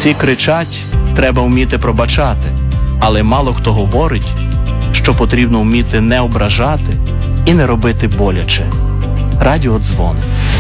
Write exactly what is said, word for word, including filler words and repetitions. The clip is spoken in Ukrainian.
Всі кричать, треба вміти пробачати, але мало хто говорить, що потрібно вміти не ображати і не робити боляче. Радіодзвон.